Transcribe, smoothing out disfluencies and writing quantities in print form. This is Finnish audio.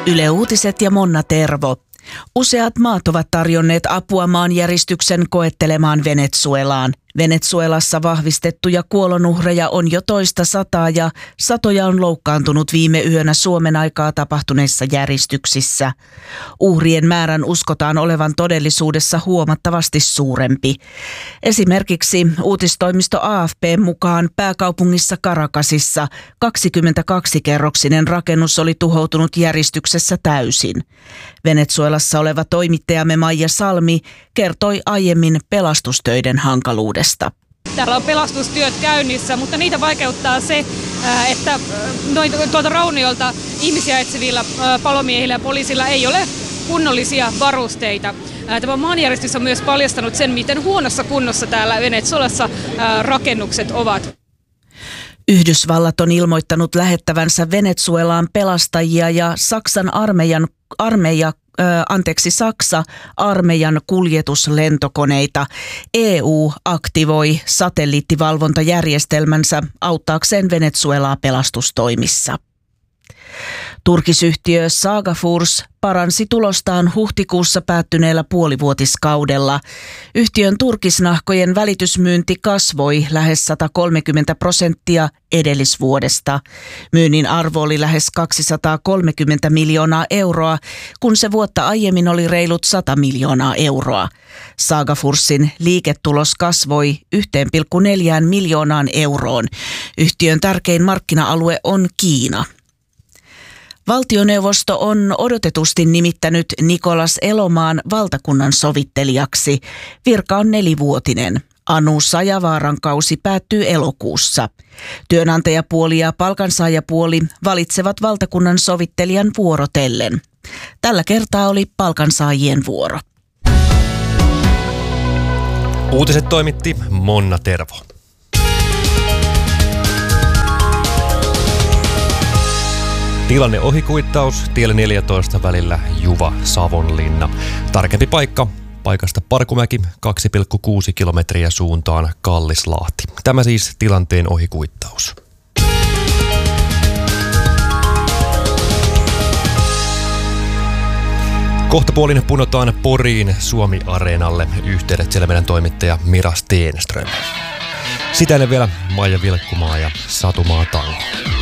Yle Uutiset ja Monna Tervo. Useat maat ovat tarjonneet apua maanjäristyksen koettelemaan Venezuelaan. Venezuelassa vahvistettuja kuolonuhreja on jo toista sataa ja satoja on loukkaantunut viime yönä Suomen aikaa tapahtuneissa järjestyksissä. Uhrien määrän uskotaan olevan todellisuudessa huomattavasti suurempi. Esimerkiksi uutistoimisto AFP:n mukaan pääkaupungissa Caracasissa 22-kerroksinen rakennus oli tuhoutunut järjestyksessä täysin. Venezuelassa oleva toimittajamme Maija Salmi kertoi aiemmin pelastustöiden hankaluudesta. Täällä on pelastustyöt käynnissä, mutta niitä vaikeuttaa se, että tuolta rauniolta ihmisiä etsivillä palomiehillä ja poliisilla ei ole kunnollisia varusteita. Tämä maanjäristys on myös paljastanut sen, miten huonossa kunnossa täällä Venezuelassa rakennukset ovat. Yhdysvallat on ilmoittanut lähettävänsä Venezuelaan pelastajia ja Saksa armeijan kuljetuslentokoneita. EU aktivoi satelliittivalvontajärjestelmänsä auttaakseen Venezuelaa pelastustoimissa. Turkisyhtiö Saga Furs paransi tulostaan huhtikuussa päättyneellä puolivuotiskaudella. Yhtiön turkisnahkojen välitysmyynti kasvoi lähes 130% edellisvuodesta. Myynnin arvo oli lähes 230 miljoonaa euroa, kun se vuotta aiemmin oli reilut 100 miljoonaa euroa. Saga Fursin liiketulos kasvoi 1,4 miljoonaan euroon. Yhtiön tärkein markkina-alue on Kiina. Valtioneuvosto on odotetusti nimittänyt Nicolas Elomaan valtakunnan sovittelijaksi. Virka on 4-vuotinen. Anu Sajavaaran kausi päättyy elokuussa. Työnantajapuoli ja palkansaajapuoli valitsevat valtakunnan sovittelijan vuorotellen. Tällä kertaa oli palkansaajien vuoro. Uutiset toimitti Monna Tervo. Tilanne ohikuittaus tielle 14 välillä Juva-Savonlinna. Tarkempi paikasta Parkumäki 2,6 kilometriä suuntaan Kallislahti. Tämä siis tilanteen ohikuittaus. Kohtapuolin punotaan Poriin Suomi-areenalle. Yhteydet siellä meidän toimittaja Mira Stenström. Sitä ennen vielä Maija Vilkkumaa ja Satumaa Tango.